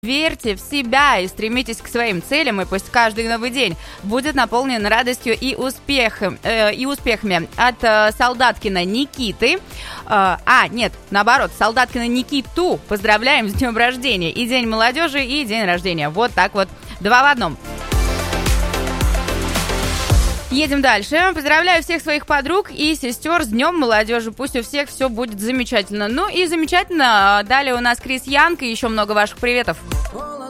Верьте в себя и стремитесь к своим целям, и пусть каждый новый день будет наполнен радостью и успехами. От Солдаткина Никиты. Солдаткина Никиту поздравляем с днем рождения. И день молодежи, и день рождения. Вот так вот, 2 в одном. Едем дальше. Поздравляю всех своих подруг и сестер с Днем молодежи. Пусть у всех все будет замечательно. Ну и замечательно. Далее у нас Крис Янг и еще много ваших приветов.